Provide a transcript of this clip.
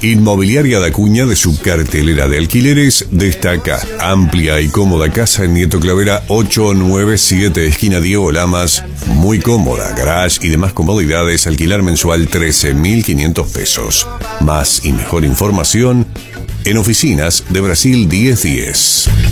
Inmobiliaria da Cuña, de su cartelera de alquileres, destaca amplia y cómoda casa en Nieto Clavera 897, esquina Diego Lamas. Muy cómoda, garage y demás comodidades, alquilar mensual 13.500 pesos. Más y mejor información en Oficinas de Brasil 1010.